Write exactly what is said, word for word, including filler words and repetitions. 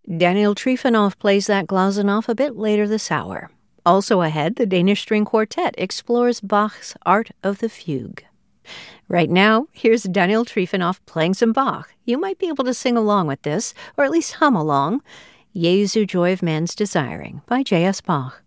Daniel Trifonov plays that Glazunov a bit later this hour. Also ahead, the Danish String Quartet explores Bach's Art of the Fugue. Right now, here's Daniel Trifonov playing some Bach. You might be able to sing along with this, or at least hum along. Jesu Joy of Man's Desiring by J S. Bach.